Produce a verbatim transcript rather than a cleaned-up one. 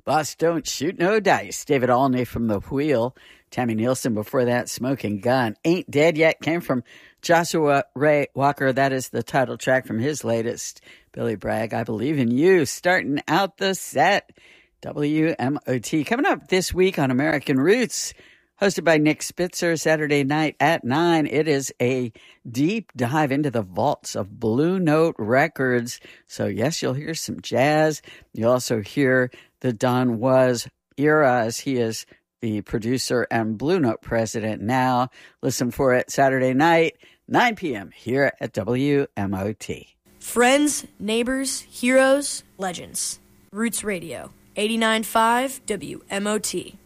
Boss Don't Shoot No Dice. David Alney from The Wheel. Tammy Nielsen before that, Smoking Gun. Ain't Dead Yet came from Joshua Ray Walker. That is the title track from his latest. Billy Bragg, I Believe in You. Starting out the set. W M O T. Coming up this week on American Roots, hosted by Nick Spitzer, Saturday night at nine. It is a deep dive into the vaults of Blue Note Records. So, yes, you'll hear some jazz. You'll also hear the Don Was era, as he is the producer and Blue Note president now. Listen for it Saturday night, nine p.m. here at W M O T. Friends, neighbors, heroes, legends. Roots Radio, eighty-nine point five W M O T.